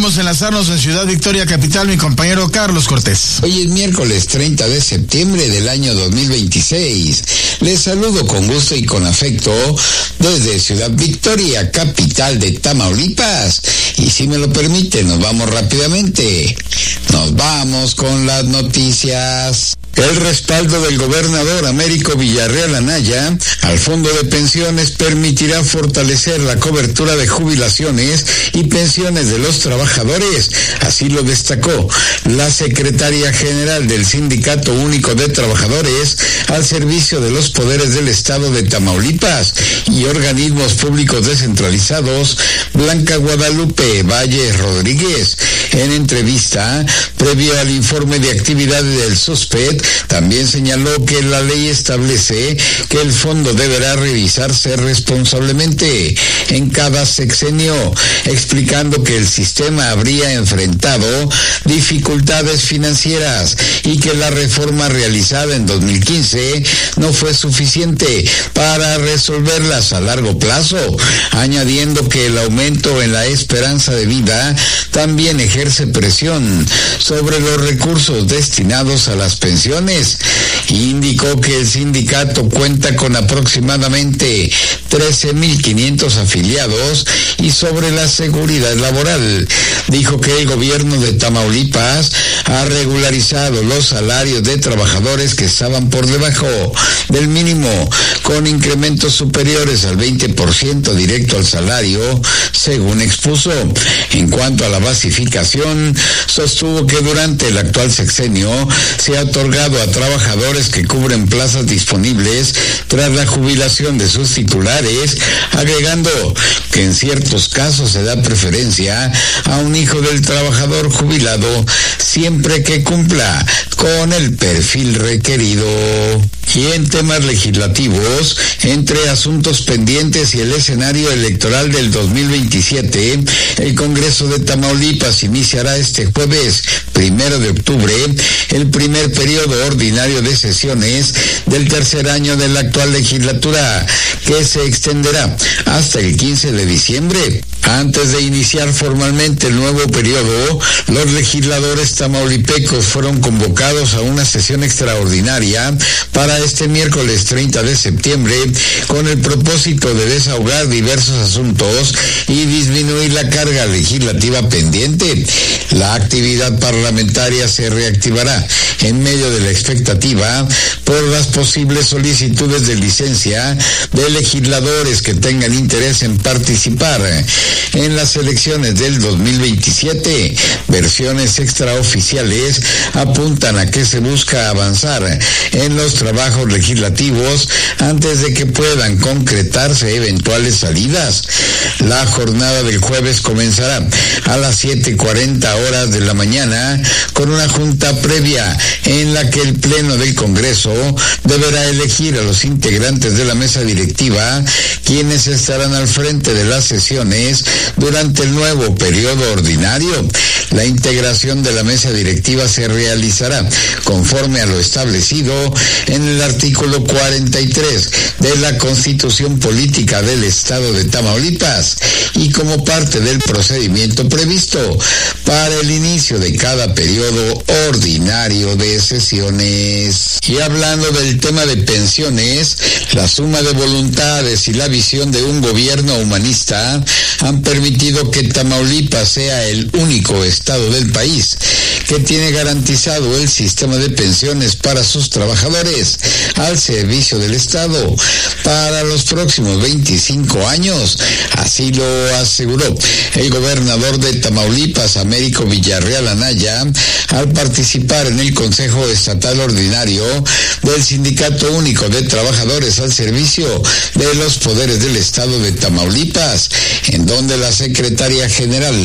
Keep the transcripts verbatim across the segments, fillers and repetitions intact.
Vamos a enlazarnos en Ciudad Victoria, capital, mi compañero Carlos Cortés. Hoy es miércoles treinta de septiembre del año dos mil veintiséis. Les saludo con gusto y con afecto desde Ciudad Victoria, capital de Tamaulipas. Y si me lo permite, nos vamos rápidamente. Nos vamos con las noticias. El respaldo del gobernador Américo Villarreal Anaya al Fondo de Pensiones permitirá fortalecer la cobertura de jubilaciones y pensiones de los trabajadores. Así lo destacó la secretaria general del Sindicato Único de Trabajadores al servicio de los poderes del Estado de Tamaulipas y organismos públicos descentralizados, Blanca Guadalupe Valle Rodríguez. En entrevista previo al informe de actividades del SOSPET, también señaló que la ley establece que el fondo deberá revisarse responsablemente en cada sexenio, explicando que el sistema habría enfrentado dificultades financieras y que la reforma realizada en dos mil quince no fue suficiente para resolverlas a largo plazo, añadiendo que el aumento en la esperanza de vida también ejerce presión sobre los recursos destinados a las pensiones. Indicó que el sindicato cuenta con aproximadamente trece mil quinientos afiliados y sobre la seguridad laboral. Dijo que el gobierno de Tamaulipas ha regularizado los salarios de trabajadores que estaban por debajo del mínimo, con incrementos superiores al veinte por ciento directo al salario, según expuso. En cuanto a la basificación, sostuvo que durante el actual sexenio se ha otorgado a trabajadores que cubren plazas disponibles tras la jubilación de sus titulares, agregando que en ciertos casos se da preferencia a un hijo del trabajador jubilado siempre que cumpla con el perfil requerido. Y en temas legislativos, entre asuntos pendientes y el escenario electoral del dos mil veintisiete, el Congreso de Tamaulipas iniciará este jueves, primero de octubre, el primer periodo ordinario de sesiones del tercer año de la actual legislatura, que se extenderá hasta el quince de diciembre. Antes de iniciar formalmente el nuevo periodo, los legisladores tamaulipecos fueron convocados a una sesión extraordinaria para este miércoles treinta de septiembre con el propósito de desahogar diversos asuntos y disminuir la carga legislativa pendiente. La actividad parlamentaria se reactivará en medio de la expectativa por las posibles solicitudes de licencia de legisladores que tengan interés en participar en las elecciones del dos mil veintisiete. Versiones extraoficiales apuntan a que se busca avanzar en los trabajos legislativos antes de que puedan concretarse eventuales salidas. La jornada del jueves comenzará a las siete cuarenta horas de la mañana con una junta previa en la que el Pleno del Congreso deberá elegir a los integrantes de la mesa directiva, quienes estarán al frente de las sesiones durante el nuevo periodo ordinario. La integración de la mesa directiva se realizará conforme a lo establecido en el artículo cuarenta y tres de la Constitución Política del Estado de Tamaulipas y como parte del procedimiento previsto para el inicio de cada periodo ordinario de sesiones. Y hablando del tema de pensiones, la suma de voluntades y la visión de un gobierno humanista han permitido que Tamaulipas sea el único estado del país que tiene garantizado el sistema de pensiones para sus trabajadores al servicio del Estado para los próximos veinticinco años. Así lo aseguró el gobernador de Tamaulipas, Américo Villarreal Anaya, al participar en el Consejo Estatal Ordinario del Sindicato Único de Trabajadores al servicio de los poderes del Estado de Tamaulipas, en donde la secretaria general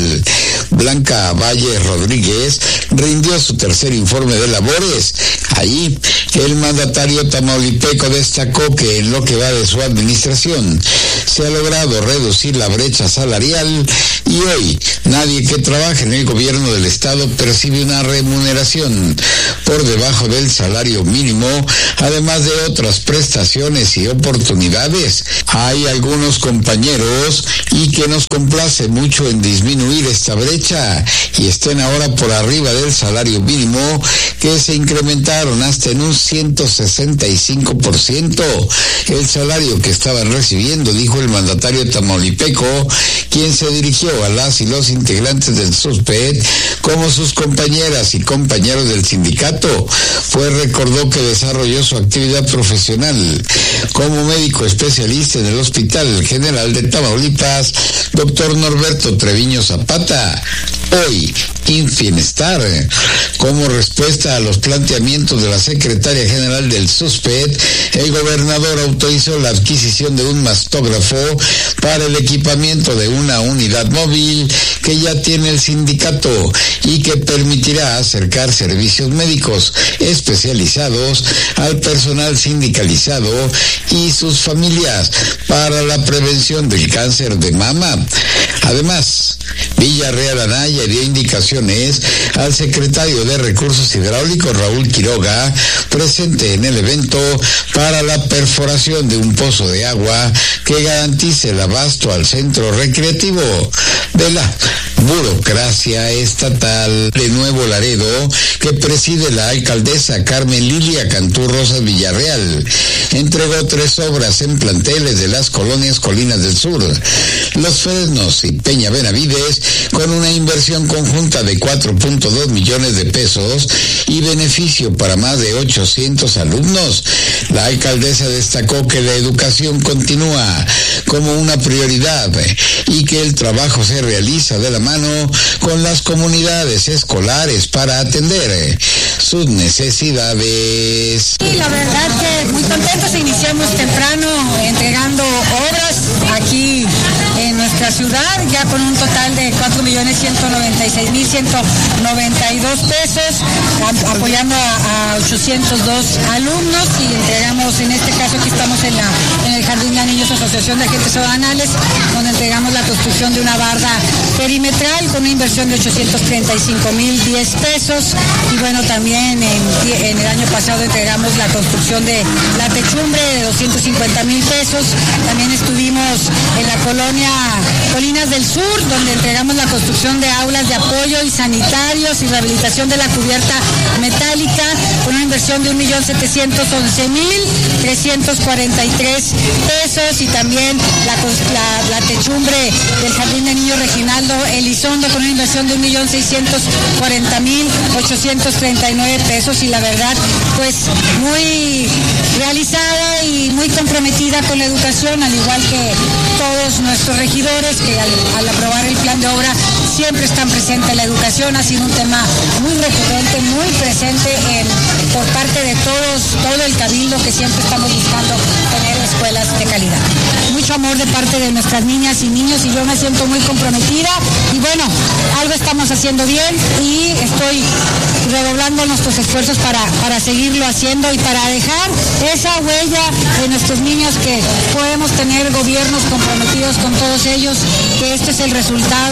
Blanca Valle Rodríguez rindió su tercer informe de labores. Allí, el mandatario tamaulipeco destacó que en lo que va de su administración se ha logrado reducir la brecha salarial y hoy nadie que trabaje en el gobierno del estado percibe una remuneración por debajo del salario mínimo, además de otras prestaciones y oportunidades. Hay algunos compañeros y que nos complace mucho en disminuir esta brecha y estén ahora por arriba del salario mínimo, que se incrementaron hasta en un ciento sesenta y cinco por ciento el salario que estaban recibiendo, dijo el mandatario tamaulipeco, quien se dirigió a las y los integrantes del SUSPET como sus compañeras y compañeros del sindicato, pues recordó que desarrolló su actividad profesional como médico especialista en el Hospital General de Tamaulipas, doctor Norberto Treviño Zapata. Hoy, Infienestar, como respuesta a los planteamientos de la secretaria general del SUSPET, el gobernador autorizó la adquisición de un mastógrafo para el equipamiento de una unidad móvil que ya tiene el sindicato y que permitirá acercar servicios médicos especializados al personal sindicalizado y sus familias para la prevención del cáncer de mama. Además, Villarreal Anaya dio indicaciones al secretario de Recursos Hidráulicos, Raúl Quiroga, presente en el evento, para la perforación de un pozo de agua que garantice el abasto al centro recreativo de la burocracia estatal de Nuevo Laredo, que preside la alcaldesa Carmen Lilia Cantú Rosas Villarreal. Entregó tres obras en planteles de las colonias Colinas del Sur, Los Fresnos y Peña Benavides, con una inversión conjunta de cuatro punto dos millones de pesos y beneficio para más de ochocientos alumnos. La alcaldesa destacó que la educación continúa como una prioridad y que el trabajo se realiza de la mano con las comunidades escolares para atender sus necesidades. Sí, la verdad que muy contentos, iniciamos temprano entregando obras aquí en nuestra ciudad, ya con un total de cuatro millones ciento noventa y seis mil ciento noventa y dos pesos, apoyando a, a ochocientos dos alumnos, y entregamos, en este caso aquí estamos en, la, en el Jardín de Niños Asociación de Agentes Banales, donde entregamos la construcción de una barda perimetral con una inversión de ochocientos treinta y cinco mil diez pesos, y bueno, también en, en el año pasado entregamos la construcción de la techumbre de doscientos cincuenta mil pesos. También estuvimos en la colonia Colinas del Sur, donde entregamos la construcción de aulas de apoyo y sanitarios y rehabilitación de la cubierta metálica con una inversión de un millón setecientos once mil trescientos cuarenta y tres pesos, y también la, la, la techumbre del Jardín de Niños Reginaldo Elizondo con una inversión de un millón seiscientos cuarenta mil ochocientos treinta y nueve pesos, y la verdad pues muy realizada y muy comprometida con la educación, al igual que todos nuestros regidores que al, al aprobar el plan de obra siempre están presentes en la educación. Ha sido un tema muy recurrente, muy presente en, por parte de todos, todo el cabildo, que siempre estamos buscando tener escuelas de calidad. Mucho amor de parte de nuestras niñas y niños, y yo me siento muy comprometida, y bueno, algo estamos haciendo bien y estoy redoblando nuestros esfuerzos para, para seguirlo haciendo y para dejar esa huella de nuestros niños, que podemos tener gobiernos comprometidos con todos ellos, que este es el resultado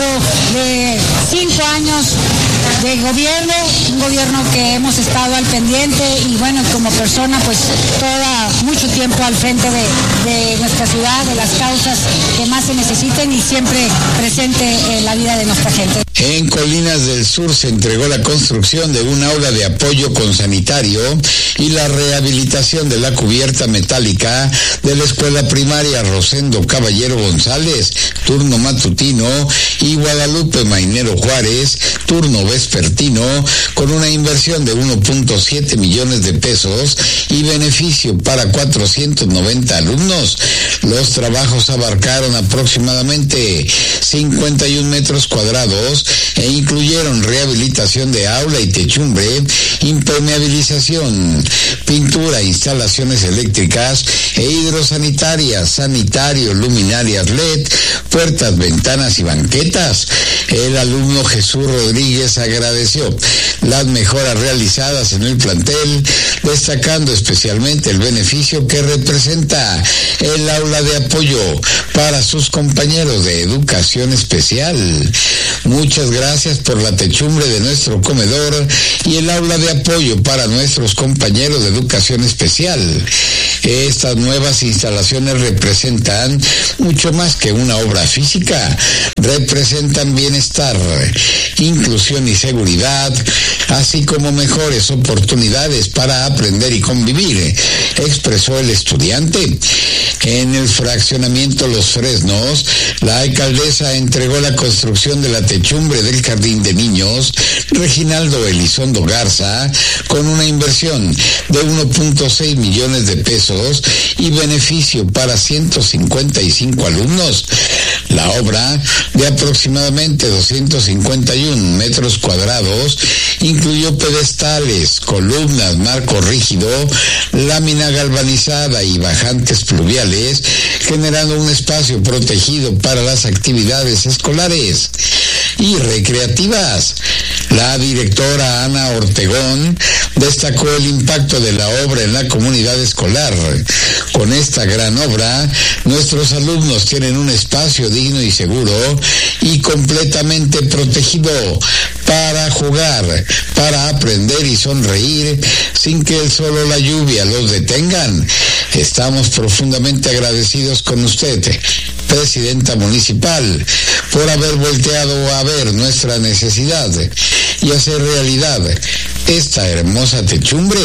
de cinco años de gobierno, un gobierno que hemos estado al pendiente, y bueno, como persona pues toda mucho tiempo al frente de, de nuestra ciudad, de las causas que más se necesiten, y siempre presente en la vida de nuestra gente. En Colinas del Sur se entregó la construcción de un aula de apoyo con sanitario y la rehabilitación de la cubierta metálica de la escuela primaria Rosendo Caballero González, turno matutino, y Guadalupe Mainero Juárez, turno vespertino, con una inversión de uno punto siete millones de pesos y beneficio para cuatrocientos noventa alumnos. Los trabajos abarcaron aproximadamente cincuenta y un metros cuadrados e incluyeron rehabilitación de aula y techumbre, impermeabilización, pintura, instalaciones eléctricas e hidrosanitarias, sanitario, luminarias L E D, puertas, ventanas y banquetas. El alumno Jesús Rodríguez agradeció las mejoras realizadas en el plantel, destacando especialmente el beneficio que representa Coahuila el aula de apoyo para sus compañeros de educación especial. Muchas gracias por la techumbre de nuestro comedor y el aula de apoyo para nuestros compañeros de educación especial. Estas nuevas instalaciones representan mucho más que una obra física, representan bienestar, inclusión y seguridad, así como mejores oportunidades para aprender y convivir, expresó el estudiante. En el fraccionamiento Los Fresnos, la alcaldesa entregó la construcción de la techumbre del Jardín de Niños Reginaldo Elizondo Garza con una inversión de uno punto seis millones de pesos y beneficio para ciento cincuenta y cinco alumnos. La obra, de aproximadamente doscientos cincuenta y uno metros cuadrados, incluyó pedestales, columnas, marco rígido, lámina galvanizada y bajantes pluviales, generando un espacio protegido para las actividades escolares y recreativas. La directora Ana Ortegón destacó el impacto de la obra en la comunidad escolar. Con esta gran obra, nuestros alumnos tienen un espacio digno y seguro y completamente protegido para jugar, para aprender y sonreír sin que el sol o la lluvia los detengan. Estamos profundamente agradecidos con usted, presidenta municipal, por haber volteado a ver nuestra necesidad y hacer realidad esta hermosa techumbre.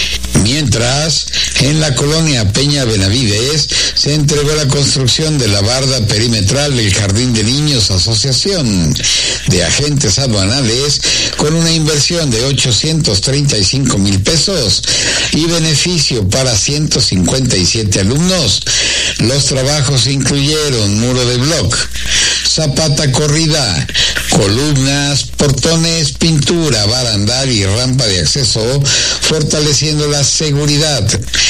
Mientras, en la colonia Peña Benavides se entregó la construcción de la barda perimetral del Jardín de Niños Asociación de Agentes Aduanales con una inversión de ochocientos treinta y cinco mil pesos y beneficio para ciento cincuenta y siete alumnos. Los trabajos incluyeron muro de bloc, zapata corrida, columnas, portones, pintura, barandal y rampa de acceso, fortaleciendo la seguridad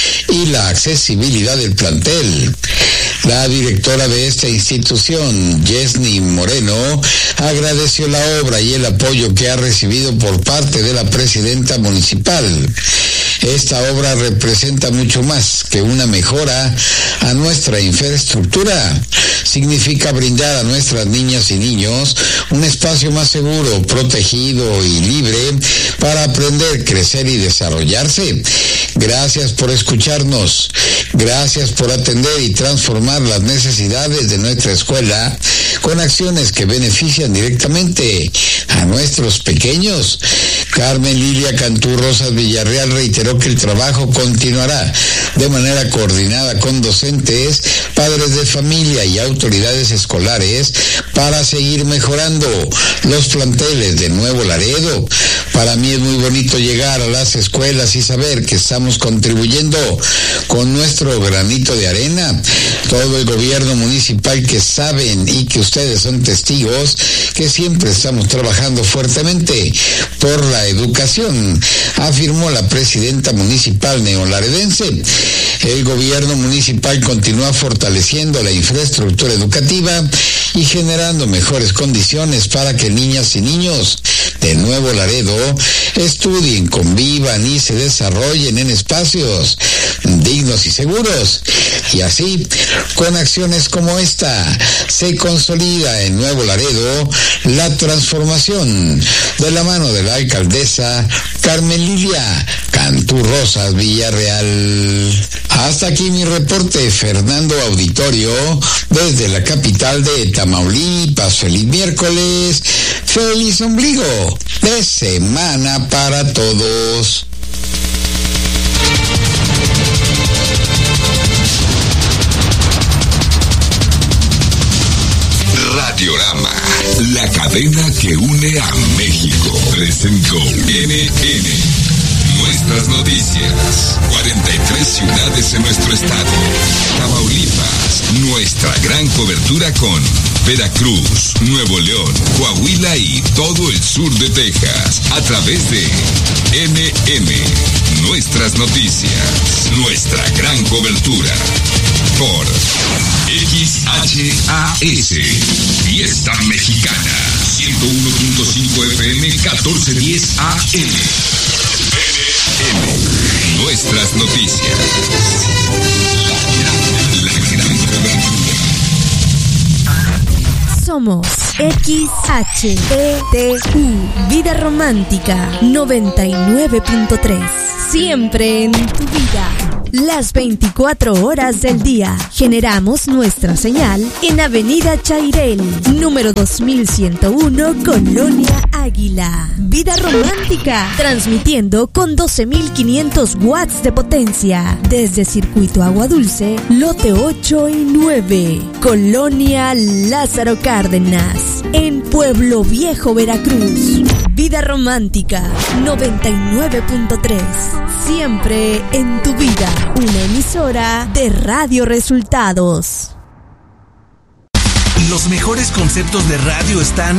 y la accesibilidad del plantel. La directora de esta institución, Yesni Moreno, agradeció la obra y el apoyo que ha recibido por parte de la presidenta municipal. Esta obra representa mucho más que una mejora a nuestra infraestructura. Significa brindar a nuestras niñas y niños un espacio más seguro, protegido y libre para aprender, crecer y desarrollarse. Gracias por escucharnos. Gracias por atender y transformar las necesidades de nuestra escuela con acciones que benefician directamente a nuestros pequeños. Carmen Lilia Cantú Rosas Villarreal reiteró que el trabajo continuará de manera coordinada con docentes, padres de familia y autoridades escolares para seguir mejorando los planteles de Nuevo Laredo. Para mí es muy bonito llegar a las escuelas y saber que estamos contribuyendo con nuestro granito de arena. Todo el gobierno municipal que saben y que ustedes son testigos que siempre estamos trabajando fuertemente por la educación, afirmó la presidenta municipal neolaredense. El gobierno municipal continúa fortaleciendo la infraestructura educativa y generando mejores condiciones para que niñas y niños de Nuevo Laredo estudien, convivan y se desarrollen en espacios dignos y seguros. Y así, con acciones como esta, se consolida en Nuevo Laredo la transformación de la mano de la alcaldesa Carmen Lilia Cantú Rosas Villarreal. Hasta aquí mi reporte, Fernando Auditorio, desde la capital de Tamaulipas. Feliz miércoles, feliz ombligo de semana para todos. Radiorama, la cadena que une a México, presentó N N. Nuestras noticias, cuarenta y tres ciudades en nuestro estado. Tamaulipas, nuestra gran cobertura con Veracruz, Nuevo León, Coahuila y todo el sur de Texas a través de N N. Nuestras noticias, nuestra gran cobertura por X H A S, Fiesta Mexicana, ciento uno punto cinco F M, catorce diez A M. N N, nuestras noticias. Somos X H E T U, Vida Romántica noventa y nueve punto tres. Siempre en tu vida. Las veinticuatro horas del día. Generamos nuestra señal en Avenida Chairel, número dos mil ciento uno, Colonia Águila. Vida Romántica, transmitiendo con doce mil quinientos watts de potencia desde Circuito Agua Dulce, lote ocho y nueve, Colonia Lázaro Cárdenas, en Pueblo Viejo, Veracruz. Vida Romántica noventa y nueve punto tres. Siempre en tu vida. Una emisora de Radio Resultados. Los mejores conceptos de radio están